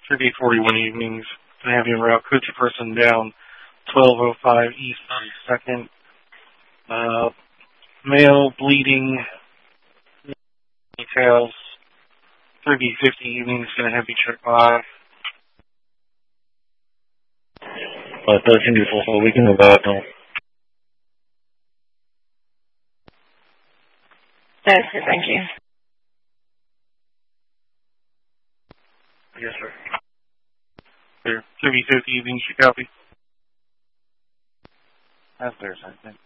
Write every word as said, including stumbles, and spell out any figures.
three B forty-one evenings. Can I have you en route? Coach a person down twelve oh five East thirty-second. Uh, male bleeding. Details. three B fifty evenings. Can I have you check by? Uh, thirteen people, so we can go back now. That's good, thank you. Yes, sir. There. three B fifty evenings, you copy? That's there, sir.